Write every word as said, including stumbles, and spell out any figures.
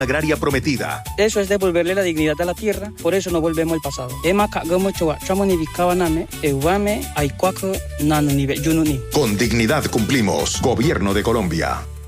Agraria prometida. Eso es devolverle la dignidad a la tierra, por eso no volvemos al pasado. Con dignidad cumplimos. Gobierno de Colombia.